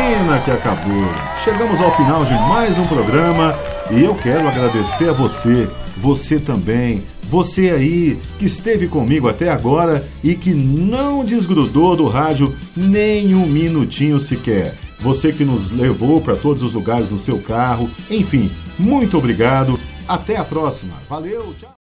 Pena que acabou. Chegamos ao final de mais um programa e eu quero agradecer a você também, você aí que esteve comigo até agora e que não desgrudou do rádio nem um minutinho sequer. Você que nos levou para todos os lugares no seu carro, enfim, muito obrigado. Até a próxima. Valeu, tchau.